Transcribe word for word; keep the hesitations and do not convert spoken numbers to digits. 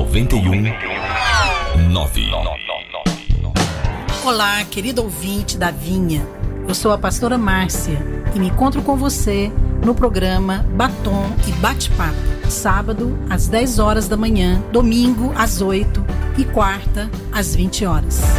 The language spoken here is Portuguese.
noventa e um nove. Olá, querido ouvinte da Vinha. Eu sou a pastora Márcia e me encontro com você no programa Batom e Bate-Papo. Sábado, às dez horas da manhã, domingo, às oito e quarta, às vinte horas.